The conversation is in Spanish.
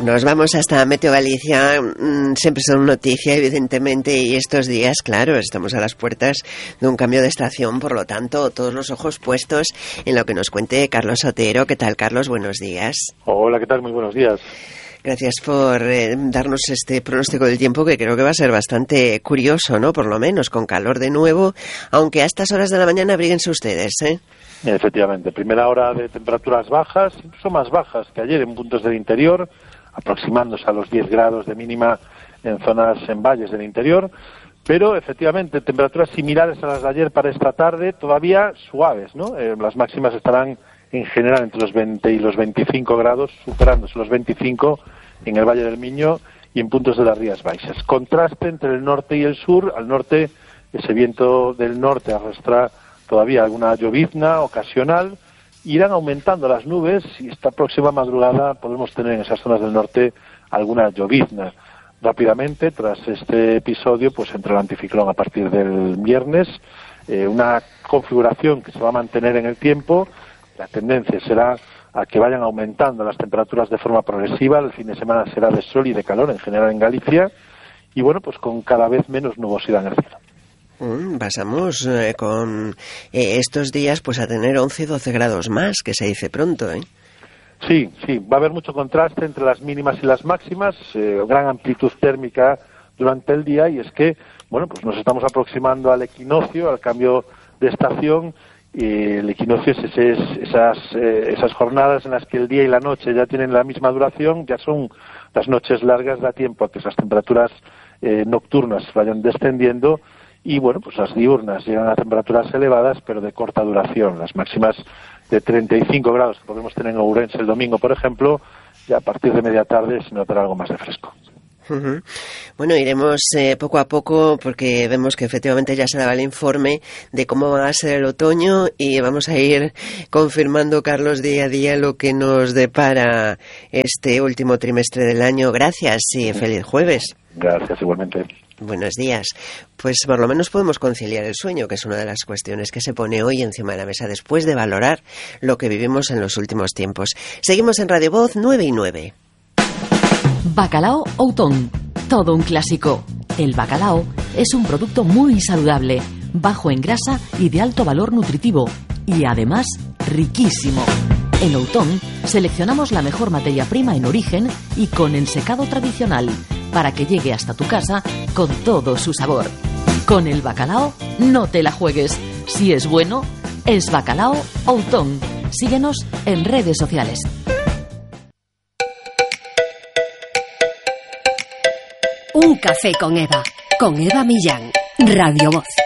Nos vamos hasta Meteo Galicia, siempre son noticia, evidentemente, y estos días, claro, estamos a las puertas de un cambio de estación, por lo tanto, todos los ojos puestos en lo que nos cuente Carlos Otero. ¿Qué tal, Carlos? Buenos días. Hola, ¿qué tal? Muy buenos días. Gracias por darnos este pronóstico del tiempo, que creo que va a ser bastante curioso, ¿no? Por lo menos, con calor de nuevo, aunque a estas horas de la mañana abríguense ustedes, ¿eh? Efectivamente, primera hora de temperaturas bajas, incluso más bajas que ayer en puntos del interior, aproximándose a los 10 grados de mínima en zonas, en valles del interior, pero efectivamente temperaturas similares a las de ayer para esta tarde, todavía suaves, ¿no? Las máximas estarán en general entre los 20 y los 25 grados, superándose los 25 en el Valle del Miño y en puntos de las Rías Baixas. Contraste entre el norte y el sur. Al norte, ese viento del norte arrastra todavía alguna llovizna ocasional. Irán aumentando las nubes y esta próxima madrugada podemos tener en esas zonas del norte alguna llovizna. Rápidamente, tras este episodio, pues entra el anticiclón a partir del viernes, una configuración que se va a mantener en el tiempo. La tendencia será a que vayan aumentando las temperaturas de forma progresiva. El fin de semana será de sol y de calor en general en Galicia y bueno, pues con cada vez menos nubosidad en el cielo. Pasamos con estos días pues a tener 11-12 grados más, que se dice pronto, ¿eh? Sí, va a haber mucho contraste entre las mínimas y las máximas, gran amplitud térmica durante el día, y es que, bueno, pues nos estamos aproximando al equinoccio, al cambio de estación, y el equinoccio es esas jornadas en las que el día y la noche ya tienen la misma duración, ya son las noches largas, da tiempo a que esas temperaturas nocturnas vayan descendiendo. Y bueno, pues las diurnas llegan a temperaturas elevadas, pero de corta duración. Las máximas de 35 grados que podemos tener en Ourense el domingo, por ejemplo, ya a partir de media tarde se notará algo más de fresco. Uh-huh. Bueno, iremos poco a poco, porque vemos que efectivamente ya se daba el informe de cómo va a ser el otoño, y vamos a ir confirmando, Carlos, día a día lo que nos depara este último trimestre del año. Gracias y feliz jueves. Gracias, igualmente. Buenos días. Pues por lo menos podemos conciliar el sueño, que es una de las cuestiones que se pone hoy encima de la mesa después de valorar lo que vivimos en los últimos tiempos. Seguimos en Radio Voz 9:09. Bacalao Outón, todo un clásico. El bacalao es un producto muy saludable, bajo en grasa y de alto valor nutritivo, y además riquísimo. En Outón seleccionamos la mejor materia prima en origen y con ensecado tradicional, para que llegue hasta tu casa con todo su sabor. Con el bacalao no te la juegues. Si es bueno, es Bacalao Outón. Síguenos en redes sociales. Un café con Eva Millán, Radio Voz.